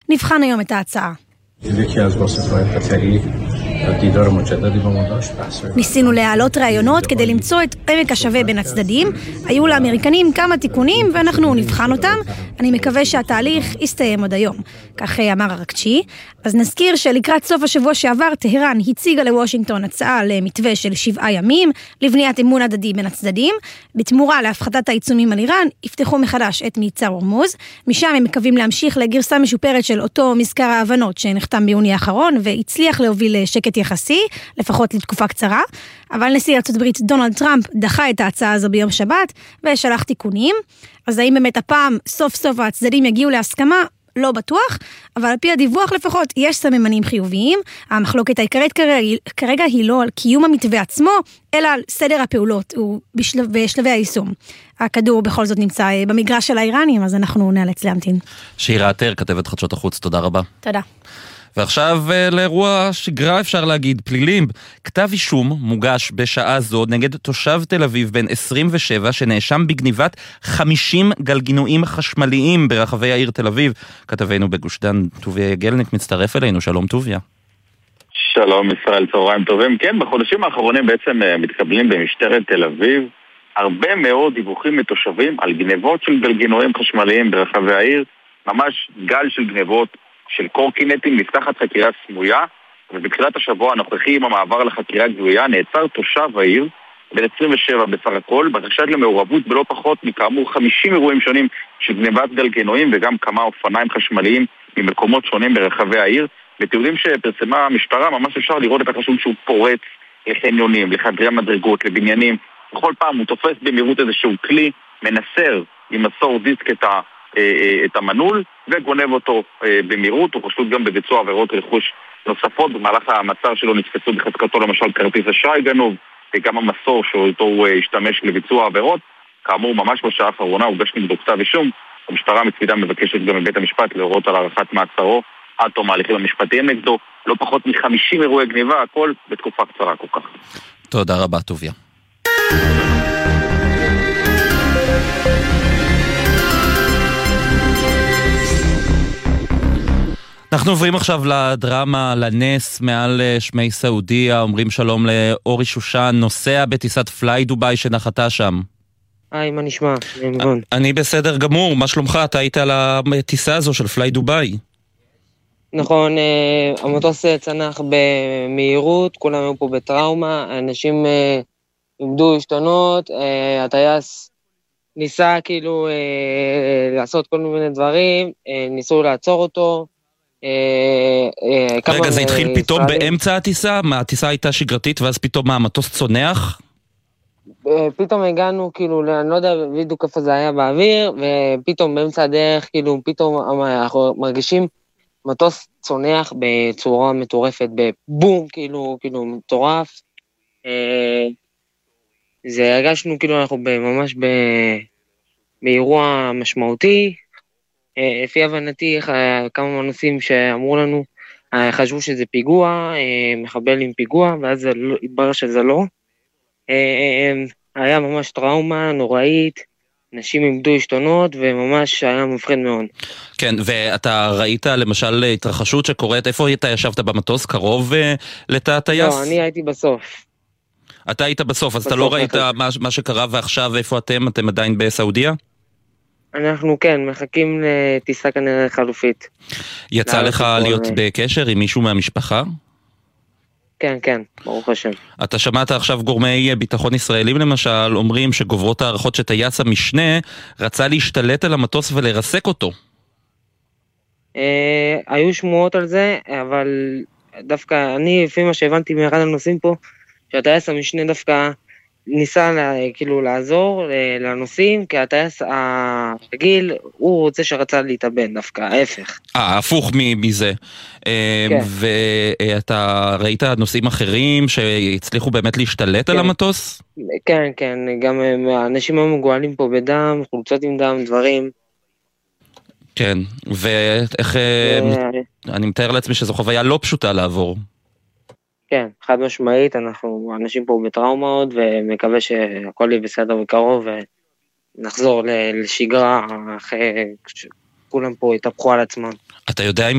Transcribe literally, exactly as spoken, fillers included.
נבחן היום את ההצעה. یکی از واسطه‌های قطری دیدار مجددی با ما داشت. ניסינו להעלות רעיונות כדי למצוא את עמק השווה בין הצדדים. היו לאמריקנים כמה תיקונים ואנחנו נבחן אותם. אני מקווה שהתהליך יסתיים עוד היום. כך אמר ארקצ'י. אז נזכיר שלקראת סוף השבוע שעבר טהרן הציגה לוושינגטון הצעה למתווה של שבעה ימים לבניית אמון הדדי בין הצדדים. בתמורה להפחתת העיצומים על איראן יפתחו מחדש את מבצע הורמוז. משם הם מקווים להמשיך לגרסה משופרת של אותו מזכר ההבנות שנחתם ביוני האחרון והצליח להוביל לשקט יחסי, לפחות לתקופה קצרה. אבל נשיא ארצות הברית דונלד טראמפ דחה את ההצעה הזו ביום שבת ושלח תיקונים. אז האם באמת הפעם סוף סוף הצדדים יגיעו להסכמה? לא בטוח, אבל על פי הדיווח לפחות יש סממנים חיוביים. המחלוקת העיקרית כרגע היא לא על קיום המתווה עצמו, אלא על סדר הפעולות ובשלבי היישום. הכדור בכל זאת נמצא במגרש של האיראנים, אז אנחנו נאלץ להמתין. שירה עטר, כתבת חדשות החוץ, תודה רבה. תודה. ועכשיו לאירוע שגרה אפשר להגיד, פלילים. כתב אישום מוגש בשעה זו נגד תושב תל אביב בן עשרים ושבע שנאשם בגניבת חמישים גלגינועים חשמליים ברחבי העיר תל אביב. כתבנו בגוש דן טוביה גלניק מצטרף אלינו, שלום טוביה. שלום ישראל, צהריים טובים. כן, בחודשים האחרונים בעצם מתקבלים במשטרת תל אביב הרבה מאוד דיווחים מתושבים על גניבות של גלגינועים חשמליים ברחבי העיר, ממש גל של גניבות של קורקינטים. נפתחת חקירה סמויה, ובתחילת השבוע הנוכחי עם המעבר לחקירה גלויה נעצר תושב העיר בן עשרים ושבע בסך הכל בחשד למעורבות בלא פחות מכאמור חמישים אירועים שונים של גניבת גלגינועים וגם כמה אופניים חשמליים ממקומות שונים ברחבי העיר. בתיעודים שפרסמה המשטרה ממש אפשר לראות את החשוד שהוא פורץ לחניונים, לחדרי מדרגות, לבניינים. בכל פעם הוא תופס במהירות איזשהו כלי, מנסר עם מסור דיסק את ה את המנעול וגונב אותו במהירות. הוא חשוד גם בביצוע עבירות רכוש נוספות. במהלך המעצר שלו נתפסו בחזקתו למשל כרטיס אשראי גנוב וגם המסור שאותו הוא השתמש לביצוע עבירות. כאמור ממש בשעה האחרונה הוגש נגדו כתב אישום. המשטרה מצדה מבקשת גם מבית המשפט להורות על הארכת מעצרו עד תום ההליכים המשפטיים נגדו. לא פחות מ-חמישים אירועי גניבה, הכל בתקופה קצרה כל כך. תודה רבה טוביה. אנחנו עוברים עכשיו לדרמה, לנס מעל שמי סעודיה. אומרים שלום לאורי שושן, נוסע בטיסת פליי דוביי שנחתה שם. היי, מה נשמע? אני בסדר גמור, מה שלומך? אתה היית על הטיסה הזו של פליי דוביי. נכון, המטוס צנח במהירות, כולם היו פה בטראומה, אנשים עמדו השתנות, הטייס ניסה כאילו לעשות כל מיני דברים, ניסו לעצור אותו. רגע, זה התחיל פתאום באמצע הטיסה? מה, הטיסה הייתה שגרתית ואז פתאום מה, המטוס צונח? פתאום הגענו, כאילו, אני לא יודע בדיוק איפה זה היה באוויר, ופתאום באמצע הדרך, כאילו, פתאום אנחנו מרגישים מטוס צונח בצורה מטורפת, בבום, כאילו, כאילו, מטורף. זה הרגשנו, כאילו, אנחנו ממש באירוע משמעותי. לפי הבנתי, כמה נושאים שאמרו לנו, חשבו שזה פיגוע, מחבל עם פיגוע, ואז התברר שזה לא. היה ממש טראומה נוראית, נשים עמדו השתונות, וממש היה מפחיד מאוד. כן, ואתה ראית למשל התרחשות שקורית, איפה אתה ישבת במטוס? קרוב לתא הטייס? לא, אני הייתי בסוף. אתה היית בסוף, אז אתה לא ראית מה שקרה ועכשיו, איפה אתם? אתם עדיין בסעודיה? אנחנו כן, מחכים לטיסה כנראה חלופית. יצא לך להיות בקשר עם מישהו מהמשפחה? כן, כן, ברוך השם. אתה שמעת עכשיו גורמי ביטחון ישראלים למשל, אומרים שגוברות הערכות שטייס המשנה רצה להשתלט על המטוס ולרסק אותו. היו שמועות על זה, אבל דווקא אני, לפי מה שהבנתי מאחד הנושאים פה, שהטייס המשנה דווקא ניסה לה, כאילו לעזור לנוסעים, כי הטייס הרגיל, הוא רוצה שרצה להתאבד דווקא, ההפך. אה, הפוך מזה. כן. ואתה ראית נוסעים אחרים שהצליחו באמת להשתלט כן. על המטוס? כן, כן, גם האנשים המגועלים פה בדם, חולצות עם דם, דברים. כן, ואיך, אני מתאר לעצמי שזו חוויה לא פשוטה לעבור. כן, חד משמעית, אנחנו אנשים פה בטראומה עוד, ומקווה שהכל יהיה בסדר בקרוב, ונחזור לשגרה אחרי שכולם פה יתהפכו על עצמם. אתה יודע אם